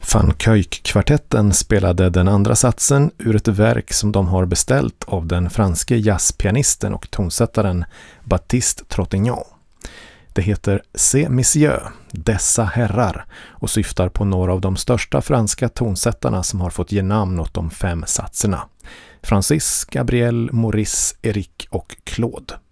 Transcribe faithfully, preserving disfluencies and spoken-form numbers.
Van Kuyk-kvartetten spelade den andra satsen ur ett verk som de har beställt av den franske jazzpianisten och tonsättaren Baptiste Trottignon. Det heter Ces Messieurs, dessa herrar, och syftar på några av de största franska tonsättarna som har fått ge namn åt de fem satserna: Francis, Gabriel, Maurice, Eric och Claude.